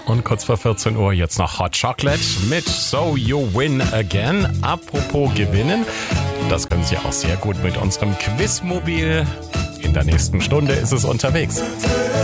Und kurz vor 14 Uhr jetzt noch Hot Chocolate mit So You Win Again. Apropos gewinnen, das können Sie auch sehr gut mit unserem Quizmobil. In der nächsten Stunde ist es unterwegs.